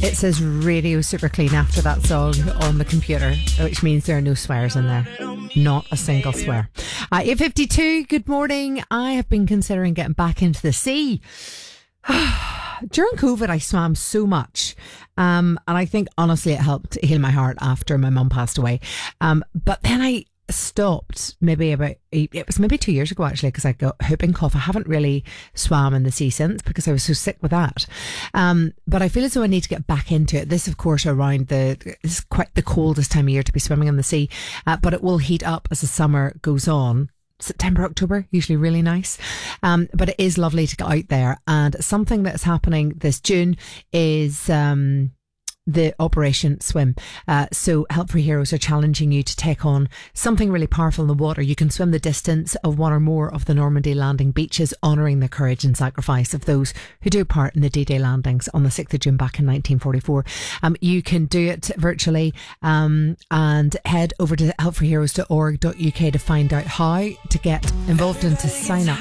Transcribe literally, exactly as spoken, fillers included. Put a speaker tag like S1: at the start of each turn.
S1: It says radio super clean after that song on the computer, which means there are no swears in there. Not a single swear. Uh, eight fifty-two, good morning. I have been considering getting back into the sea. During COVID, I swam so much. Um, and I think, honestly, it helped heal my heart after my mum passed away. Um, but then I stopped maybe about it was maybe two years ago actually, because I got whooping cough. I haven't really swam in the sea since because I was so sick with that. Um, but I feel as though I need to get back into it. This, of course, around the this is quite the coldest time of year to be swimming in the sea, uh, but it will heat up as the summer goes on. September, October, usually really nice. Um, but it is lovely to get out there. And something that's happening this June is um, the Operation Swim. Uh, so Help for Heroes are challenging you to take on something really powerful in the water. You can swim the distance of one or more of the Normandy landing beaches, honouring the courage and sacrifice of those who took part in the D-Day landings on the sixth of June back in nineteen forty-four. Um, you can do it virtually um, and head over to help for heroes dot org dot U K to find out how to get involved and to sign up.